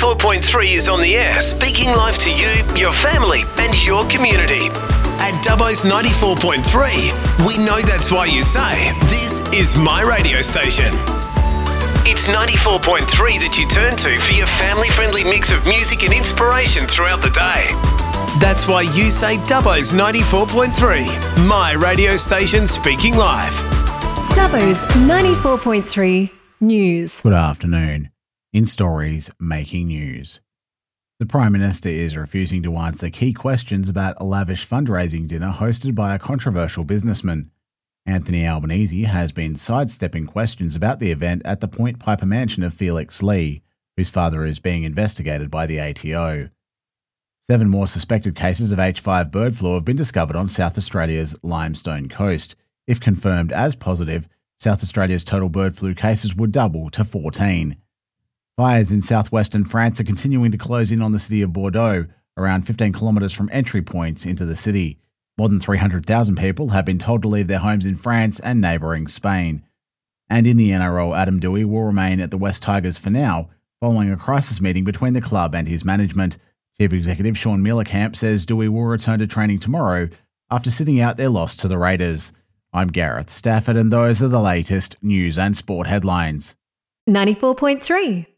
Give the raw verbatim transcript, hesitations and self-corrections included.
ninety-four point three is on the air, speaking live to you, your family and your community. At Dubbo's ninety-four point three, we know that's why you say, this is my radio station. It's ninety-four point three that you turn to for your family-friendly mix of music and inspiration throughout the day. That's why you say Dubbo's ninety-four point three, my radio station speaking live. Dubbo's ninety-four point three News. Good afternoon. In stories making news. The Prime Minister is refusing to answer key questions about a lavish fundraising dinner hosted by a controversial businessman. Anthony Albanese has been sidestepping questions about the event at the Point Piper mansion of Felix Lee, whose father is being investigated by the A T O. Seven more suspected cases of H five bird flu have been discovered on South Australia's Limestone Coast. If confirmed as positive, South Australia's total bird flu cases would double to fourteen. Fires in southwestern France are continuing to close in on the city of Bordeaux, around fifteen kilometres from entry points into the city. More than three hundred thousand people have been told to leave their homes in France and neighbouring Spain. And in the N R L, Adam Doueihi will remain at the West Tigers for now, following a crisis meeting between the club and his management. Chief Executive Sean Millercamp says Doueihi will return to training tomorrow after sitting out their loss to the Raiders. I'm Gareth Stafford, and those are the latest news and sport headlines. ninety-four point three